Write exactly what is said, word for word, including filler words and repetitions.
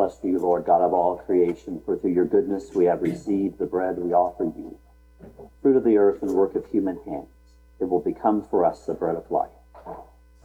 blessed are you, Lord God of all creation, for through your goodness we have received the bread we offer you, fruit of the earth and work of human hands. It will become for us the bread of life.